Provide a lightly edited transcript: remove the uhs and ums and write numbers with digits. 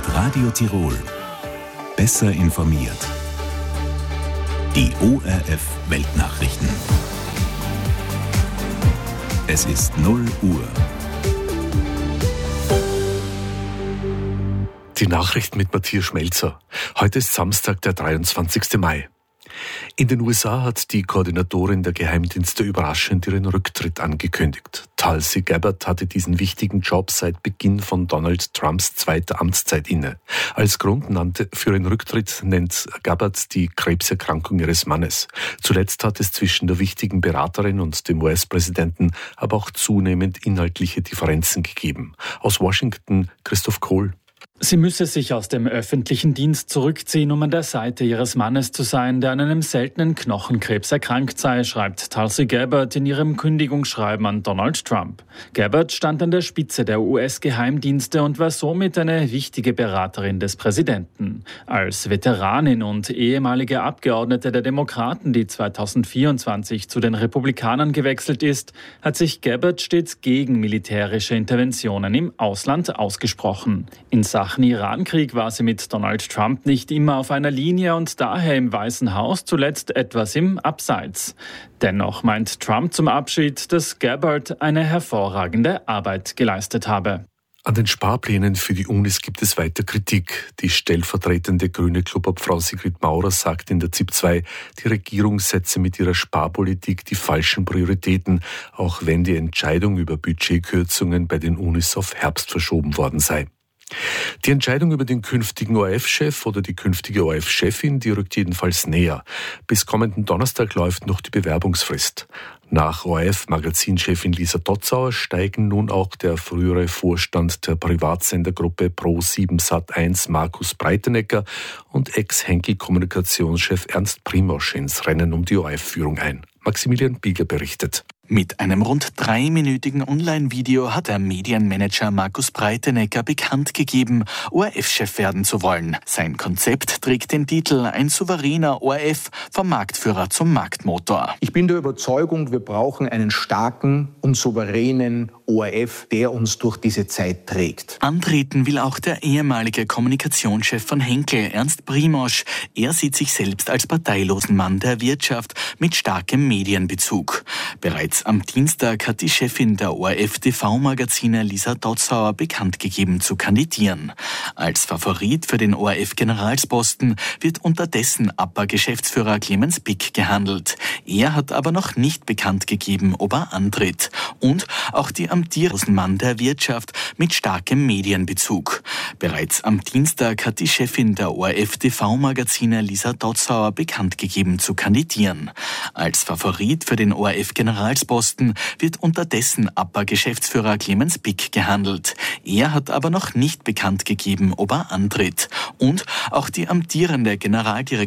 Mit Radio Tirol. Besser informiert. Die ORF Weltnachrichten. Es ist 0 Uhr. Die Nachrichten mit Matthias Schmelzer. Heute ist Samstag, der 23. Mai. In den USA hat die Koordinatorin der Geheimdienste überraschend ihren Rücktritt angekündigt. Tulsi Gabbard hatte diesen wichtigen Job seit Beginn von Donald Trumps zweiter Amtszeit inne. Als Grund für ihren Rücktritt nennt Gabbard die Krebserkrankung ihres Mannes. Zuletzt hat es zwischen der wichtigen Beraterin und dem US-Präsidenten aber auch zunehmend inhaltliche Differenzen gegeben. Aus Washington Christoph Kohl. Sie müsse sich aus dem öffentlichen Dienst zurückziehen, um an der Seite ihres Mannes zu sein, der an einem seltenen Knochenkrebs erkrankt sei, schreibt Tulsi Gabbard in ihrem Kündigungsschreiben an Donald Trump. Gabbard stand an der Spitze der US-Geheimdienste und war somit eine wichtige Beraterin des Präsidenten. Als Veteranin und ehemalige Abgeordnete der Demokraten, die 2024 zu den Republikanern gewechselt ist, hat sich Gabbard stets gegen militärische Interventionen im Ausland ausgesprochen. In Sachen Irankrieg war sie mit Donald Trump nicht immer auf einer Linie und daher im Weißen Haus zuletzt etwas im Abseits. Dennoch meint Trump zum Abschied, dass Gabbard eine hervorragende Arbeit geleistet habe. An den Sparplänen für die Unis gibt es weiter Kritik. Die stellvertretende grüne Klubobfrau Sigrid Maurer sagt in der ZIP 2, die Regierung setze mit ihrer Sparpolitik die falschen Prioritäten, auch wenn die Entscheidung über Budgetkürzungen bei den Unis auf Herbst verschoben worden sei. Die Entscheidung über den künftigen ORF-Chef oder die künftige ORF-Chefin, die rückt jedenfalls näher. Bis kommenden Donnerstag läuft noch die Bewerbungsfrist. Nach ORF-Magazinchefin Lisa Dotzauer steigen nun auch der frühere Vorstand der Privatsendergruppe Pro7 Sat1 Markus Breitenecker und Ex-Henkel-Kommunikationschef Ernst Primosch ins Rennen um die ORF-Führung ein. Maximilian Bieger berichtet. Mit einem rund 3-minütigen Online-Video hat der Medienmanager Markus Breitenecker bekannt gegeben, ORF-Chef werden zu wollen. Sein Konzept trägt den Titel »Ein souveräner ORF, vom Marktführer zum Marktmotor«. Ich bin der Überzeugung, wir brauchen einen starken und souveränen ORF, der uns durch diese Zeit trägt. Antreten will auch der ehemalige Kommunikationschef von Henkel, Ernst Primosch. Er sieht sich selbst als parteilosen Mann der Wirtschaft mit starkem Medienbezug. Bereits am Dienstag hat die Chefin der ORF-TV-Magazine Lisa Dotzauer bekannt gegeben zu kandidieren. Als Favorit für den ORF-Generalsposten wird unterdessen APA-Geschäftsführer Clemens Pick gehandelt. Er hat aber noch nicht bekannt gegeben, ob er antritt. Und auch die amtierende Mann der Wirtschaft mit starkem Medienbezug. Bereits am Dienstag hat die Chefin der ORF-TV-Magazine Lisa Dotzauer bekannt gegeben zu kandidieren. Als Favorit für den ORF-Generalsposten wird unterdessen APA-Geschäftsführer Clemens Pick gehandelt. Er hat aber noch nicht bekannt gegeben, ob er antritt. Und auch die amtierende Generaldirektorin